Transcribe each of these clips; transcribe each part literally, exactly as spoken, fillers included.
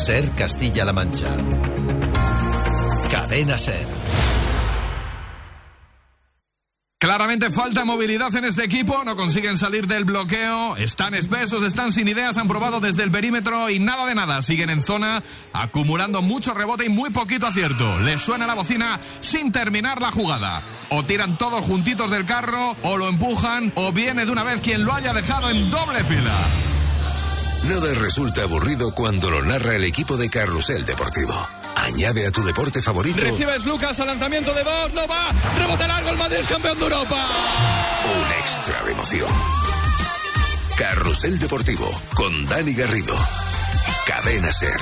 Ser Castilla-La Mancha. Cadena Ser. Claramente falta movilidad en este equipo, no consiguen salir del bloqueo, están espesos, están sin ideas, han probado desde el perímetro y nada de nada, siguen en zona, acumulando mucho rebote y muy poquito acierto. Les suena la bocina sin terminar la jugada. O tiran todos juntitos del carro, o lo empujan, o viene de una vez quien lo haya dejado en doble fila. Nada resulta aburrido cuando lo narra el equipo de Carrusel Deportivo. Añade a tu deporte favorito. Recibes Lucas al lanzamiento de dos, no va, rebote largo, el Madrid es campeón de Europa. Un extra de emoción. Carrusel Deportivo con Dani Garrido. Cadena Ser.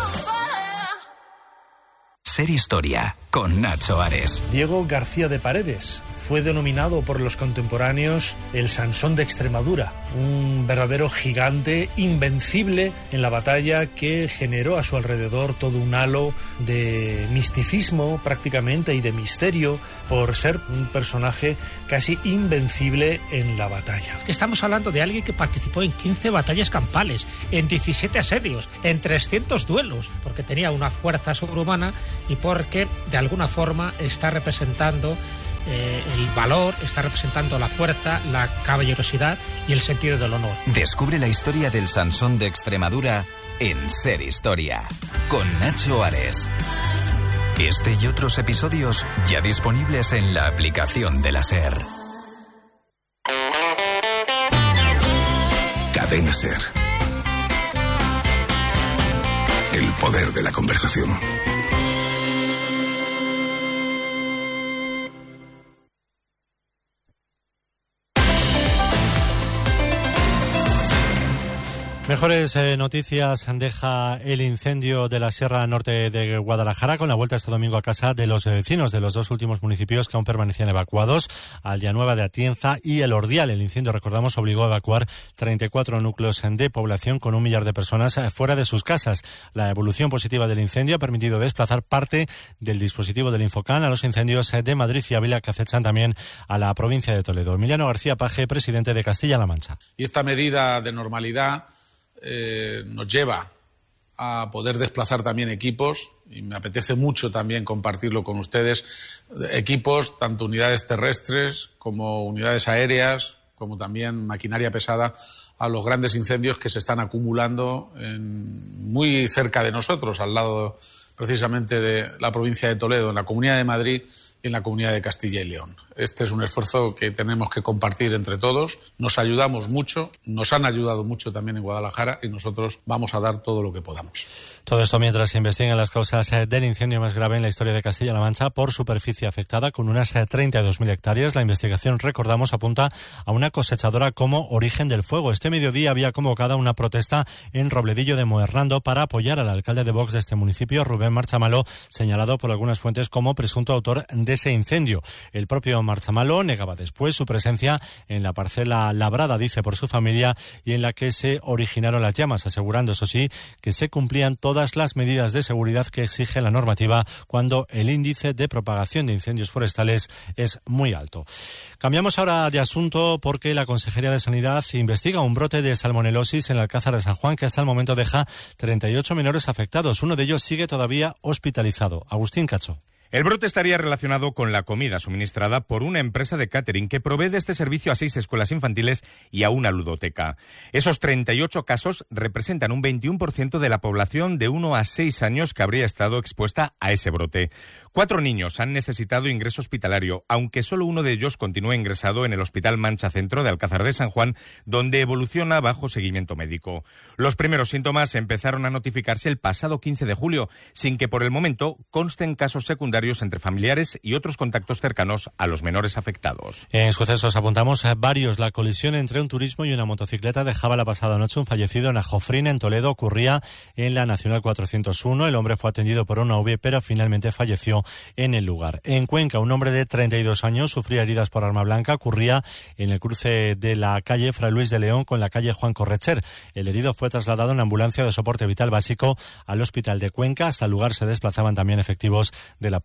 Ser Historia con Nacho Ares. Diego García de Paredes fue denominado por los contemporáneos el Sansón de Extremadura, un verdadero gigante invencible en la batalla que generó a su alrededor todo un halo de misticismo prácticamente y de misterio por ser un personaje casi invencible en la batalla. Estamos hablando de alguien que participó en quince batallas campales, en diecisiete asedios, en trescientos duelos, porque tenía una fuerza sobrehumana y porque de alguna forma está representando Eh, el valor, está representando la fuerza, la caballerosidad y el sentido del honor. Descubre la historia del Sansón de Extremadura en Ser Historia, con Nacho Ares. Este y otros episodios ya disponibles en la aplicación de la Ser. Cadena Ser. El poder de la conversación. Mejores eh, noticias deja el incendio de la Sierra Norte de Guadalajara con la vuelta este domingo a casa de los vecinos de los dos últimos municipios que aún permanecían evacuados, Aldeanueva de Atienza y El Ordial. El incendio, recordamos, obligó a evacuar treinta y cuatro núcleos de población con un millar de personas fuera de sus casas. La evolución positiva del incendio ha permitido desplazar parte del dispositivo del Infocan a los incendios de Madrid y Ávila que acechan también a la provincia de Toledo. Emiliano García Paje, presidente de Castilla-La Mancha. Y esta medida de normalidad Eh, nos lleva a poder desplazar también equipos, y me apetece mucho también compartirlo con ustedes, equipos, tanto unidades terrestres como unidades aéreas, como también maquinaria pesada, a los grandes incendios que se están acumulando en, muy cerca de nosotros, al lado precisamente de la provincia de Toledo, en la Comunidad de Madrid y en la Comunidad de Castilla y León. Este es un esfuerzo que tenemos que compartir entre todos. Nos ayudamos mucho, nos han ayudado mucho también en Guadalajara y nosotros vamos a dar todo lo que podamos. Todo esto mientras se investigan las causas del incendio más grave en la historia de Castilla-La Mancha por superficie afectada, con unas treinta y dos mil hectáreas. La investigación, recordamos, apunta a una cosechadora como origen del fuego. Este mediodía había convocado una protesta en Robledillo de Moernando para apoyar al alcalde de Vox de este municipio, Rubén Marchamalo, señalado por algunas fuentes como presunto autor de ese incendio. El propio Marchamalo negaba después su presencia en la parcela labrada, dice, por su familia y en la que se originaron las llamas, asegurando, eso sí, que se cumplían todas las medidas de seguridad que exige la normativa cuando el índice de propagación de incendios forestales es muy alto. Cambiamos ahora de asunto porque la Consejería de Sanidad investiga un brote de salmonelosis en el Alcázar de San Juan que hasta el momento deja treinta y ocho menores afectados. Uno de ellos sigue todavía hospitalizado. Agustín Cacho. El brote estaría relacionado con la comida suministrada por una empresa de catering que provee de este servicio a seis escuelas infantiles y a una ludoteca. Esos treinta y ocho casos representan un veintiuno por ciento de la población de uno a seis años que habría estado expuesta a ese brote. Cuatro niños han necesitado ingreso hospitalario, aunque solo uno de ellos continúa ingresado en el Hospital Mancha Centro de Alcázar de San Juan, donde evoluciona bajo seguimiento médico. Los primeros síntomas empezaron a notificarse el pasado quince de julio, sin que por el momento consten casos secundarios entre familiares y otros contactos cercanos a los menores afectados. En sucesos apuntamos a varios. La colisión entre un turismo y una motocicleta dejaba la pasada noche un fallecido en Ajofrín, en Toledo. Ocurría en la Nacional cuatrocientos uno. El hombre fue atendido por una U V I, pero finalmente falleció en el lugar. En Cuenca, un hombre de treinta y dos años sufría heridas por arma blanca. Ocurría en el cruce de la calle Fray Luis de León con la calle Juan Correcher. El herido fue trasladado en ambulancia de soporte vital básico al hospital de Cuenca. Hasta el lugar se desplazaban también efectivos de la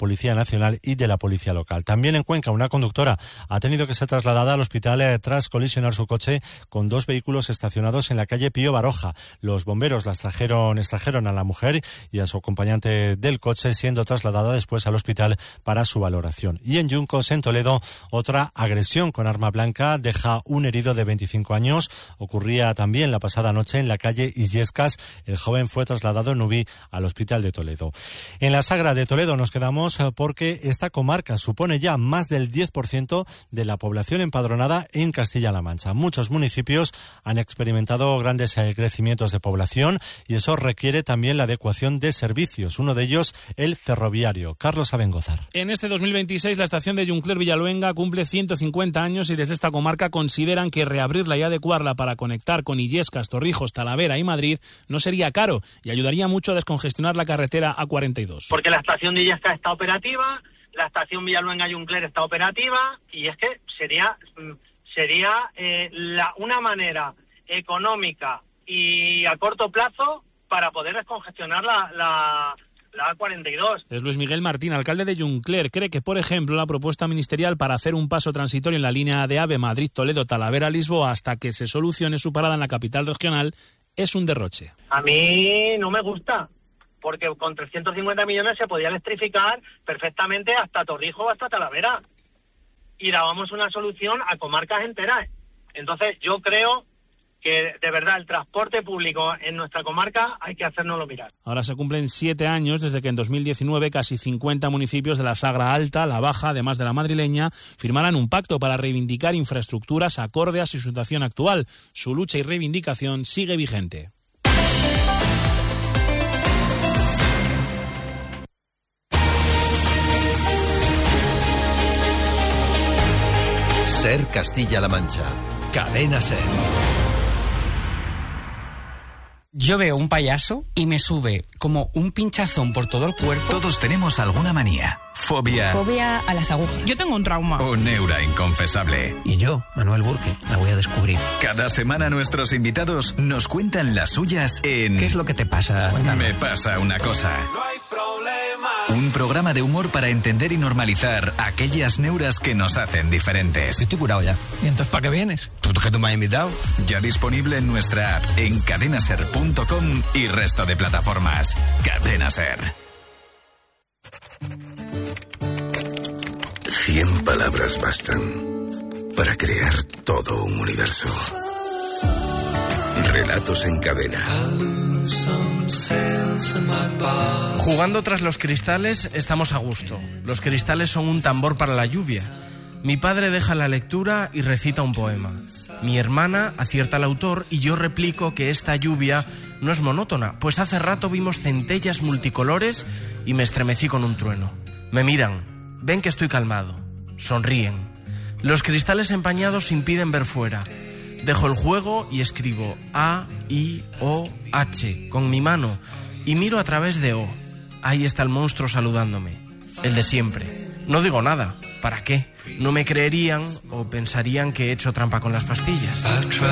Policía Nacional y de la Policía Local. También en Cuenca, una conductora ha tenido que ser trasladada al hospital eh, tras colisionar su coche con dos vehículos estacionados en la calle Pío Baroja. Los bomberos las trajeron, extrajeron a la mujer y a su acompañante del coche, siendo trasladada después al hospital para su valoración. Y en Yuncos, en Toledo, otra agresión con arma blanca deja un herido de veinticinco años. Ocurría también la pasada noche en la calle Illescas. El joven fue trasladado en U B I al hospital de Toledo. En la Sagra de Toledo nos quedamos porque esta comarca supone ya más del diez por ciento de la población empadronada en Castilla-La Mancha. Muchos municipios han experimentado grandes crecimientos de población y eso requiere también la adecuación de servicios. Uno de ellos, el ferroviario. Carlos Abengozar. En este dos mil veintiséis la estación de Juncler-Villaluenga cumple ciento cincuenta años y desde esta comarca consideran que reabrirla y adecuarla para conectar con Illescas, Torrijos, Talavera y Madrid no sería caro y ayudaría mucho a descongestionar la carretera A cuarenta y dos. Porque la estación de Illescas está operativa, la estación Villaluenga-Juncler está operativa y es que sería, sería eh, la, una manera económica y a corto plazo para poder descongestionar la, la, la A cuarenta y dos. Es Luis Miguel Martín, alcalde de Juncler. Cree que, por ejemplo, la propuesta ministerial para hacer un paso transitorio en la línea de AVE Madrid-Toledo-Talavera-Lisboa hasta que se solucione su parada en la capital regional es un derroche. A mí no me gusta, porque con trescientos cincuenta millones se podía electrificar perfectamente hasta Torrijos o hasta Talavera y dábamos una solución a comarcas enteras. Entonces yo creo que de verdad el transporte público en nuestra comarca hay que hacérnoslo mirar. Ahora se cumplen siete años desde que en dos mil diecinueve casi cincuenta municipios de la Sagra Alta, la Baja, además de la madrileña, firmaran un pacto para reivindicar infraestructuras acorde a su situación actual. Su lucha y reivindicación sigue vigente. Ser Castilla-La Mancha. Cadena Ser. Yo veo un payaso y me sube como un pinchazón por todo el cuerpo. Todos tenemos alguna manía. Fobia. Fobia a las agujas. Yo tengo un trauma. O neura inconfesable. Y yo, Manuel Burke, la voy a descubrir. Cada semana nuestros invitados nos cuentan las suyas en... ¿Qué es lo que te pasa? Cuéntanos. Me pasa una cosa. No hay problema. Un programa de humor para entender y normalizar aquellas neuras que nos hacen diferentes. Estoy curado ya. ¿Y entonces para qué vienes? ¿Tú que tú me has invitado? Ya disponible en nuestra app en cadenaser punto com y resto de plataformas. Cadena Ser. Cien palabras bastan para crear todo un universo. Relatos en cadena. Jugando tras los cristales estamos a gusto. Los cristales son un tambor para la lluvia. Mi padre deja la lectura y recita un poema. Mi hermana acierta al autor y yo replico que esta lluvia no es monótona, pues hace rato vimos centellas multicolores y me estremecí con un trueno. Me miran, ven que estoy calmado, sonríen. Los cristales empañados impiden ver fuera. Dejo el juego y escribo A, I, O, H con mi mano y miro a través de O. Ahí está el monstruo saludándome, el de siempre. No digo nada, ¿para qué? No me creerían o pensarían que he hecho trampa con las pastillas.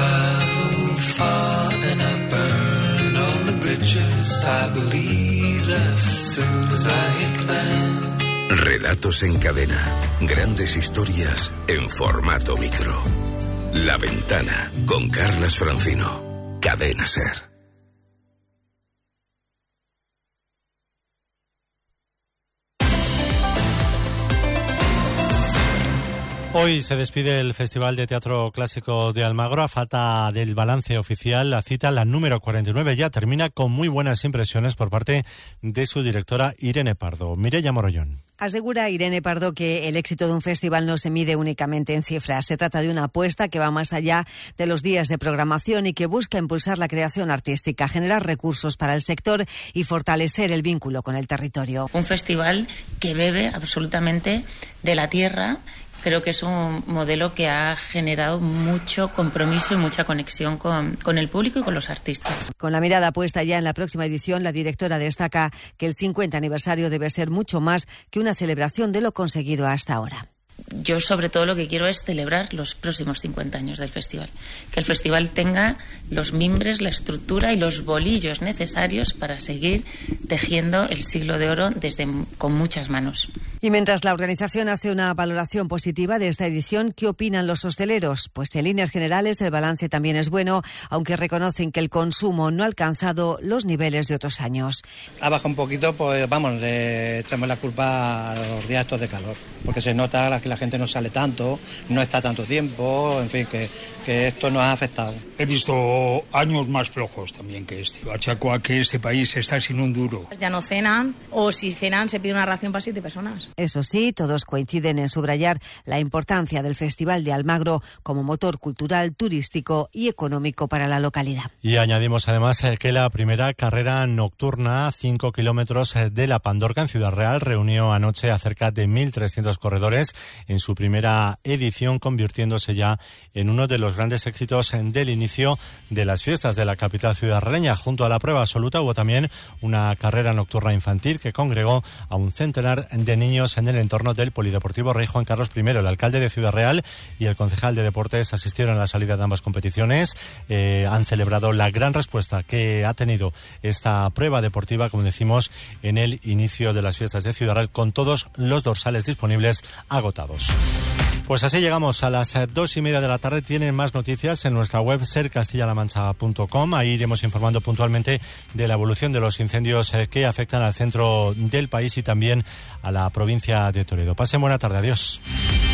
Relatos en cadena. Grandes historias en formato micro. La Ventana con Carlas Francino. Cadena Ser. Hoy se despide el Festival de Teatro Clásico de Almagro. A falta del balance oficial, la cita, la número cuarenta y nueve, ya termina con muy buenas impresiones por parte de su directora Irene Pardo. Mireia Morollón. Asegura Irene Pardo que el éxito de un festival no se mide únicamente en cifras. Se trata de una apuesta que va más allá de los días de programación y que busca impulsar la creación artística, generar recursos para el sector y fortalecer el vínculo con el territorio. Un festival que bebe absolutamente de la tierra. Creo que es un modelo que ha generado mucho compromiso y mucha conexión con, con el público y con los artistas. Con la mirada puesta ya en la próxima edición, la directora destaca que el cincuenta aniversario debe ser mucho más que una celebración de lo conseguido hasta ahora. yo sobre todo lo que quiero es celebrar los próximos cincuenta años del festival. Que el festival tenga los mimbres, la estructura y los bolillos necesarios para seguir tejiendo el siglo de oro desde con muchas manos. Y mientras la organización hace una valoración positiva de esta edición, ¿qué opinan los hosteleros? Pues en líneas generales el balance también es bueno, aunque reconocen que el consumo no ha alcanzado los niveles de otros años. Ha bajado un poquito, pues vamos, le echamos la culpa a los días estos de calor, porque se nota que la gente no sale tanto, no está tanto tiempo, en fin, que, que esto nos ha afectado. He visto años más flojos también que este. Achaco a que este país está sin un duro. Ya no cenan, o si cenan se pide una ración para siete personas. Eso sí, todos coinciden en subrayar la importancia del Festival de Almagro como motor cultural, turístico y económico para la localidad. Y añadimos además que la primera carrera nocturna a cinco kilómetros de la Pandorca en Ciudad Real reunió anoche a cerca de mil trescientos corredores en su primera edición, convirtiéndose ya en uno de los grandes éxitos del inicio de las fiestas de la capital ciudadraleña. Junto a la prueba absoluta hubo también una carrera nocturna infantil que congregó a un centenar de niños en el entorno del Polideportivo Rey Juan Carlos primero. El alcalde de Ciudad Real y el concejal de Deportes asistieron a la salida de ambas competiciones. Eh, han celebrado la gran respuesta que ha tenido esta prueba deportiva, como decimos, en el inicio de las fiestas de Ciudad Real, con todos los dorsales disponibles agotados. Pues así llegamos a las dos y media de la tarde. Tienen más noticias en nuestra web ser castilla la mancha punto com. Ahí iremos informando puntualmente de la evolución de los incendios que afectan al centro del país y también a la provincia de Toledo. Pasen buena tarde. Adiós.